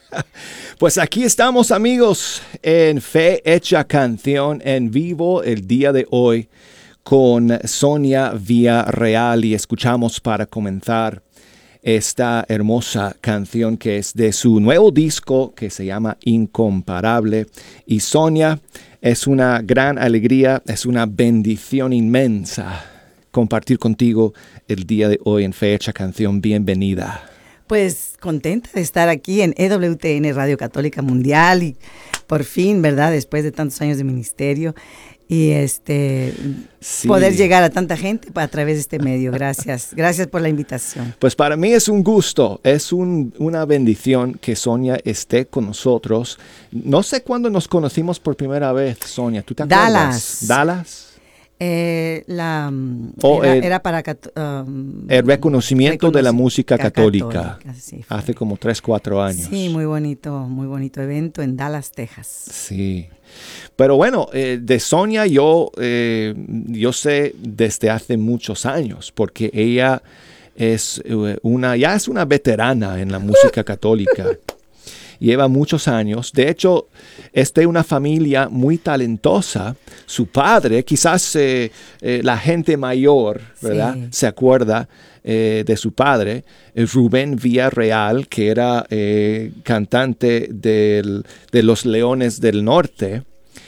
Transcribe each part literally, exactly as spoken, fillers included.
Pues aquí estamos, amigos, en Fe Hecha Canción en vivo el día de hoy con Sonia Villarreal y escuchamos para comenzar esta hermosa canción que es de su nuevo disco que se llama Incomparable. Y Sonia, es una gran alegría, es una bendición inmensa compartir contigo el día de hoy en Fe Hecha Canción. Bienvenida. Pues contenta de estar aquí en E W T N Radio Católica Mundial y por fin, ¿verdad? Después de tantos años de ministerio y este sí. poder llegar a tanta gente a través de este medio. Gracias, gracias por la invitación. Pues para mí es un gusto, es un, una bendición que Sonia esté con nosotros. No sé cuándo nos conocimos por primera vez, Sonia, ¿tú te acuerdas? Dallas. Dallas. Eh, la, oh, era, el, era para um, el reconocimiento reconoc- de la música católica, católica sí, hace como tres, cuatro años. Sí, muy bonito, muy bonito evento en Dallas, Texas. Sí, pero bueno, eh, de Sonia yo, eh, yo sé desde hace muchos años, porque ella es una, ya es una veterana en la música católica. Lleva muchos años. De hecho, es de una familia muy talentosa. Su padre, quizás eh, eh, la gente mayor, ¿verdad? Sí. Se acuerda eh, de su padre, eh, Rubén Villarreal, que era eh, cantante del, de Los Leones del Norte.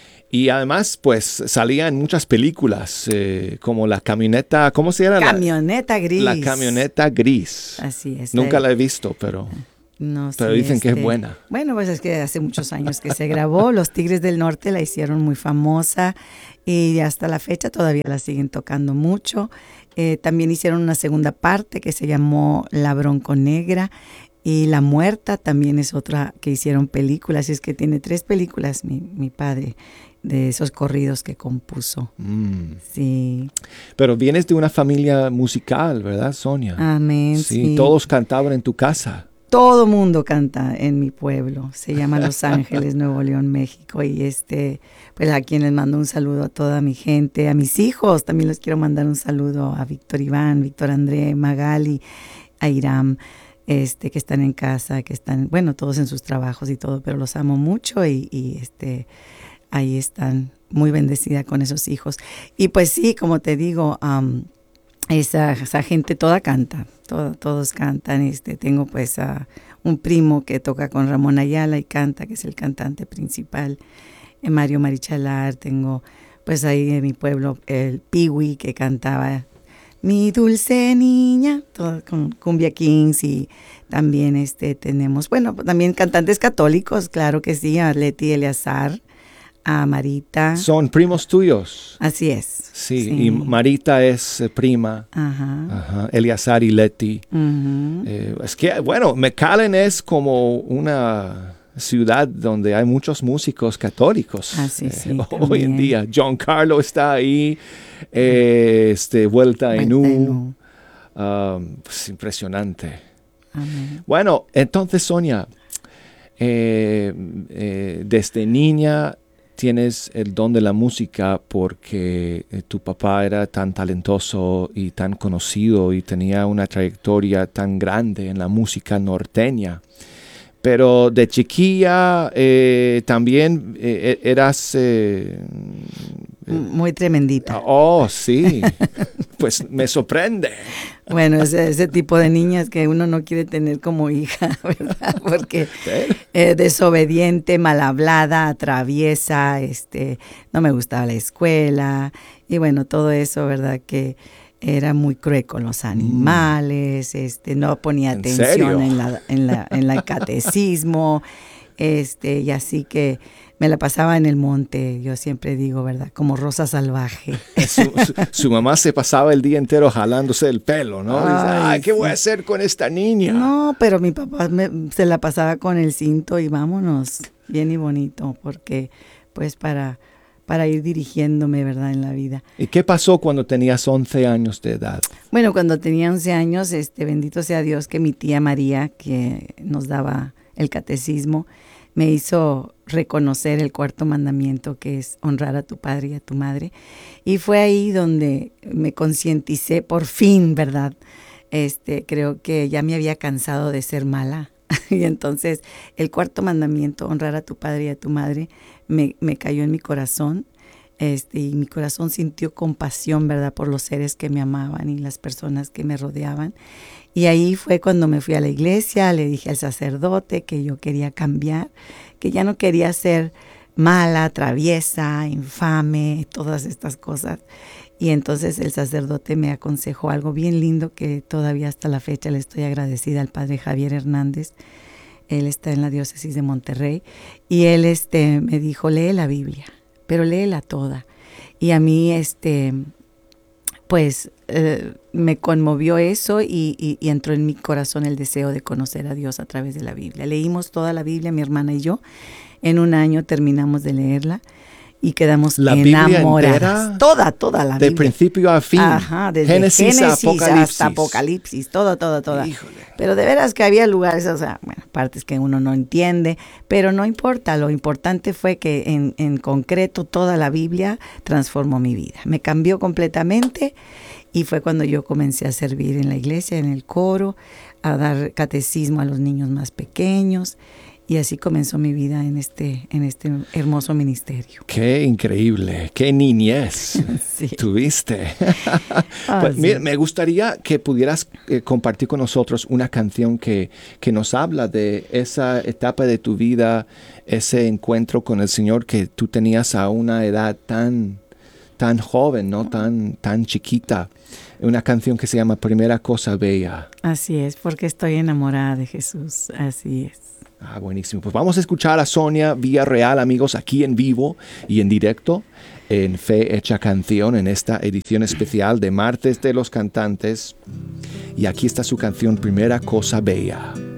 Y además, pues, salía en muchas películas, eh, como la camioneta, ¿cómo se llama? Camioneta gris. La camioneta gris. Así es. Nunca la he visto, pero... No, Pero sí, dicen este, que es buena. Bueno, pues es que hace muchos años que se grabó. Los Tigres del Norte la hicieron muy famosa y hasta la fecha todavía la siguen tocando mucho. Eh, también hicieron una segunda parte que se llamó La Bronco Negra y La Muerta también es otra que hicieron películas. Es que tiene tres películas mi, mi padre de esos corridos que compuso. Mm. Sí. Pero vienes de una familia musical, ¿verdad, Sonia? Amén. Sí, sí. Todos cantaban en tu casa. Todo mundo canta en mi pueblo, se llama Los Ángeles, Nuevo León, México, y este, pues a quien les mando un saludo a toda mi gente, a mis hijos, también les quiero mandar un saludo a Víctor Iván, Víctor André, Magali, a Iram, este, que están en casa, que están, bueno, todos en sus trabajos y todo, pero los amo mucho y, y este, ahí están, muy bendecida con esos hijos. Y pues sí, como te digo, um, Esa, esa gente toda canta, todo, todos cantan. Este, tengo pues a un primo que toca con Ramón Ayala y canta, que es el cantante principal, eh, Mario Marichalar. Tengo pues ahí en mi pueblo el Piwi que cantaba Mi Dulce Niña, todo con Cumbia Kings. Y también este, tenemos, bueno, también cantantes católicos, claro que sí, a Leti Eleazar, a Marita. Son primos tuyos. Así es. Sí, sí. Y Marita es eh, prima. Ajá. Ajá. Eleazar y Leti. Uh-huh. Eh, es que, bueno, McAllen es como una ciudad donde hay muchos músicos católicos. Así, sí, eh, hoy en día. John Carlo está ahí. Eh, este, Vuelta en U. Um, pues, impresionante. Amén. Bueno, entonces, Sonia, eh, eh, desde niña tienes el don de la música porque eh, tu papá era tan talentoso y tan conocido y tenía una trayectoria tan grande en la música norteña. Pero de chiquilla eh, también eh, eras... Eh, Muy tremendita. Oh, sí. Pues me sorprende. Bueno, ese, ese tipo de niñas que uno no quiere tener como hija, ¿verdad? Porque eh, desobediente, mal hablada, traviesa, este, no me gustaba la escuela y bueno, todo eso, ¿verdad? Que era muy cruel con los animales, este, no ponía atención en la, en la, en el catecismo, este, y así que me la pasaba en el monte, yo siempre digo, ¿verdad? Como rosa salvaje. Su, su, su mamá se pasaba el día entero jalándose el pelo, ¿no? Ay, Dice, Ay ¿qué sí. voy a hacer con esta niña? No, pero mi papá me, se la pasaba con el cinto y vámonos, bien y bonito, porque pues para, para ir dirigiéndome, ¿verdad? En la vida. ¿Y qué pasó cuando tenías once años de edad? Bueno, cuando tenía once años, este, bendito sea Dios que mi tía María, que nos daba el catecismo, me hizo reconocer el cuarto mandamiento, que es honrar a tu padre y a tu madre. Y fue ahí donde me concienticé por fin, ¿verdad? Este, creo que ya me había cansado de ser mala. Y entonces el cuarto mandamiento, honrar a tu padre y a tu madre, me, me cayó en mi corazón. Este, y mi corazón sintió compasión, ¿verdad?, por los seres que me amaban y las personas que me rodeaban. Y ahí fue cuando me fui a la iglesia, le dije al sacerdote que yo quería cambiar, que ya no quería ser mala, traviesa, infame, todas estas cosas. Y entonces el sacerdote me aconsejó algo bien lindo que todavía hasta la fecha le estoy agradecida al padre Javier Hernández. Él está en la diócesis de Monterrey y él este, me dijo, lee la Biblia, pero léela toda. Y a mí, este, pues, eh, me conmovió eso y, y, y entró en mi corazón el deseo de conocer a Dios a través de la Biblia. Leímos toda la Biblia, mi hermana y yo. En un año terminamos de leerla y quedamos la enamoradas. Entera, toda, toda la de Biblia. De principio a fin. Ajá, desde Génesis, Génesis Apocalipsis. hasta Apocalipsis, todo, todo, todo. Híjole. Pero de veras que había lugares, o sea, bueno, partes que uno no entiende, pero no importa. Lo importante fue que en, en concreto toda la Biblia transformó mi vida. Me cambió completamente y fue cuando yo comencé a servir en la iglesia, en el coro, a dar catecismo a los niños más pequeños. Y así comenzó mi vida en este, en este hermoso ministerio. ¡Qué increíble! ¡Qué niñez sí. tuviste! Oh, pues, sí. mira, me gustaría que pudieras eh, compartir con nosotros una canción que, que nos habla de esa etapa de tu vida, ese encuentro con el Señor que tú tenías a una edad tan, tan joven, ¿no? Tan, tan chiquita. Una canción que se llama Primera Cosa Bella. Así es, porque estoy enamorada de Jesús. Así es. Ah, buenísimo. Pues vamos a escuchar a Sonia Villarreal, amigos, aquí en vivo y en directo en Fe Hecha Canción, en esta edición especial de Martes de los Cantantes. Y aquí está su canción Primera Cosa Bella.